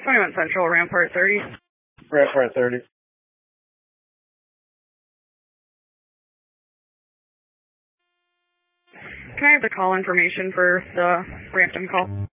21 Central, Rampart 30. Rampart 30. Can I have the call information for the Brampton call?